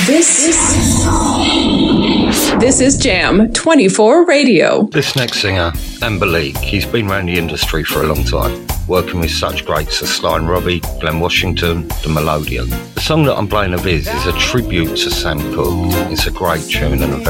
This is Jam 24 Radio. This next singer, Amber Leake, he's been around the industry for a long time, working with such greats as Sly and Robbie, Glen Washington, The Melodian. The song that I'm playing of his is a tribute to Sam Cooke. It's a great tune and a